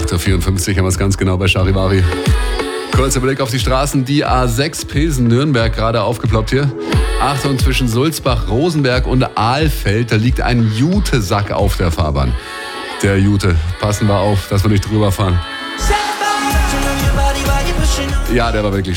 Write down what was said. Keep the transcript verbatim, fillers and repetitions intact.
acht Uhr vierundfünfzig haben wir es ganz genau bei Charivari. Kurzer Blick auf die Straßen. Die A sechs Pilsen-Nürnberg gerade aufgeploppt hier. Achtung, zwischen Sulzbach, Rosenberg und Ahlfeld, da liegt ein Jutesack auf der Fahrbahn. Der Jute. Passen wir auf, dass wir nicht drüber fahren. Ja, der war wirklich